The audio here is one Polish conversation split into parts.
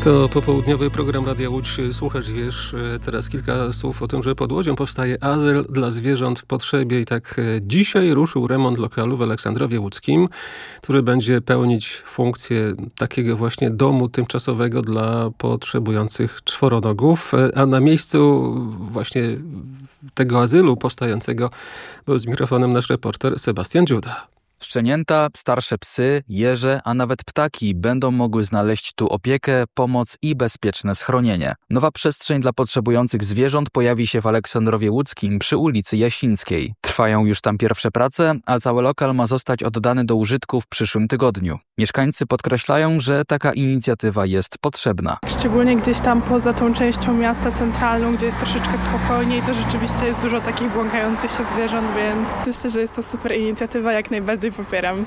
To popołudniowy program Radia Łódź. Słuchasz, wiesz, teraz kilka słów o tym, że pod Łodzią powstaje azyl dla zwierząt w potrzebie i tak dzisiaj ruszył remont lokalu w Aleksandrowie Łódzkim, który będzie pełnić funkcję takiego właśnie domu tymczasowego dla potrzebujących czworonogów, a na miejscu właśnie tego azylu powstającego był z mikrofonem nasz reporter Sebastian Dziuda. Szczenięta, starsze psy, jeże, a nawet ptaki będą mogły znaleźć tu opiekę, pomoc i bezpieczne schronienie. Nowa przestrzeń dla potrzebujących zwierząt pojawi się w Aleksandrowie Łódzkim przy ulicy Jasińskiej. Trwają już tam pierwsze prace, a cały lokal ma zostać oddany do użytku w przyszłym tygodniu. Mieszkańcy podkreślają, że taka inicjatywa jest potrzebna. Szczególnie gdzieś tam poza tą częścią miasta centralną, gdzie jest troszeczkę spokojniej, to rzeczywiście jest dużo takich błąkających się zwierząt, więc myślę, że jest to super inicjatywa, jak najbardziej popieram.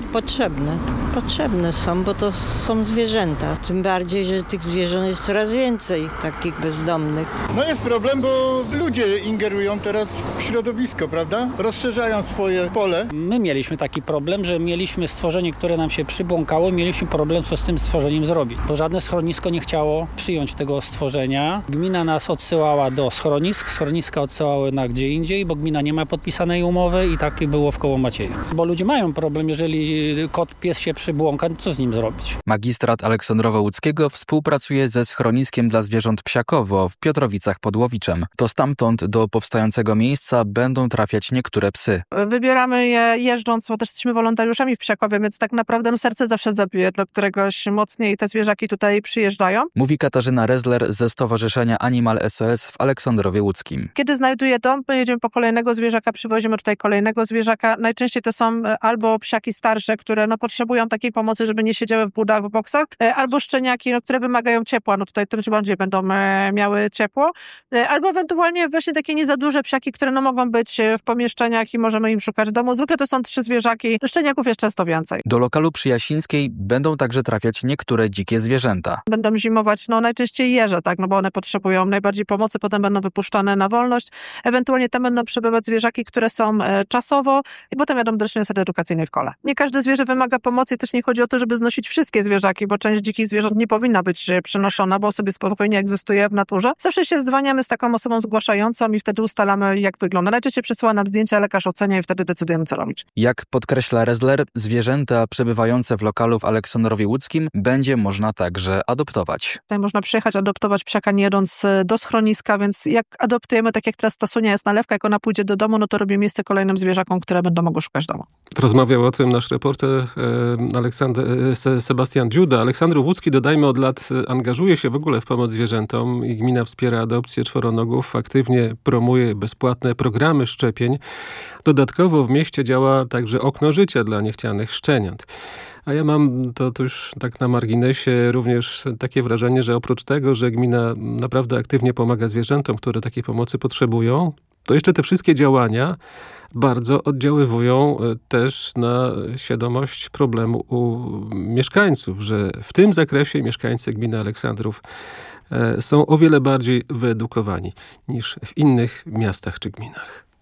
Potrzebne są, bo to są zwierzęta. Tym bardziej, że tych zwierząt jest coraz więcej, takich bezdomnych. No jest problem, bo ludzie ingerują teraz w środowisko, prawda? Rozszerzają swoje pole. My mieliśmy taki problem, że mieliśmy stworzenie, które nam się przybłąkało, mieliśmy problem, co z tym stworzeniem zrobić. Bo żadne schronisko nie chciało przyjąć tego stworzenia. Gmina nas odsyłała do schroniska odsyłały na gdzie indziej, bo gmina nie ma podpisanej umowy i tak było w Kołomacieju. Bo ludzie mają problem, jeżeli pies się przybłąka, co z nim zrobić? Magistrat Aleksandrowa Łódzkiego współpracuje ze schroniskiem dla zwierząt Psiakowo w Piotrowicach pod Łowiczem. To stamtąd do powstającego miejsca będą trafiać niektóre psy. Wybieramy je jeżdżąc, bo też jesteśmy wolontariuszami w Psiakowie, więc tak naprawdę serce zawsze zabije dla któregoś mocniej. Te zwierzaki tutaj przyjeżdżają. Mówi Katarzyna Rezler ze Stowarzyszenia Animal SOS w Aleksandrowie Łódzkim. Kiedy znajduje dom, pojedziemy po kolejnego zwierzaka, przywozimy tutaj kolejnego zwierzaka. Najczęściej to są albo psiaki starsze, które potrzebują takiej pomocy, żeby nie siedziały w budach, w boksach, albo szczeniaki, które wymagają ciepła. Tutaj tym bardziej będą miały ciepło. Albo ewentualnie właśnie takie nie za duże psiaki, które mogą być w pomieszczeniach i możemy im szukać domu. Zwykle to są 3 zwierzaki, szczeniaków jest często więcej. Do lokalu przy Jasińskiej będą także trafiać niektóre dzikie zwierzęta. Będą zimować najczęściej jeże, tak, bo one potrzebują najbardziej pomocy, potem będą wypuszczane na wolność. Ewentualnie tam będą przebywać zwierzaki, które są czasowo i potem jadą do rocznej sady edukacyjnej w kole. Nie każde zwierzę wymaga pomocy i też nie chodzi o to, żeby znosić wszystkie zwierzaki, bo część dzikich zwierząt nie powinna być przenoszona, bo sobie spokojnie egzystuje w naturze. Zawsze się zwalniamy z taką osobą zgłaszającą i wtedy ustalamy, jak wygląda. Najczęściej przesyła nam zdjęcia, lekarz ocenia i wtedy decydujemy, co robić. Jak podkreśla Rezler, zwierzęta przebywające w lokalu w Aleksandrowie Łódzkim będzie można także adoptować. Tutaj można przyjechać, adoptować psiaka nie jadąc do schroniska, więc jak adoptujemy, tak jak teraz ta Sonia jest nalewka, jak ona pójdzie do domu, to robię miejsce kolejnym zwierzakom, które będą mogły szukać domu. Rozmawiał o tym nasz reporter Sebastian Dziuda. Aleksandrów Łódzki, dodajmy, od lat angażuje się w ogóle w pomoc zwierzętom i gmina wspiera adopcję czworonogów, aktywnie promuje bezpłatne programy szczepień. Dodatkowo w mieście działa także okno życia dla niechcianych szczeniąt. A ja mam, to już tak na marginesie, również takie wrażenie, że oprócz tego, że gmina naprawdę aktywnie pomaga zwierzętom, które takiej pomocy potrzebują, to jeszcze te wszystkie działania bardzo oddziaływują też na świadomość problemu u mieszkańców, że w tym zakresie mieszkańcy gminy Aleksandrów są o wiele bardziej wyedukowani niż w innych miastach czy gminach.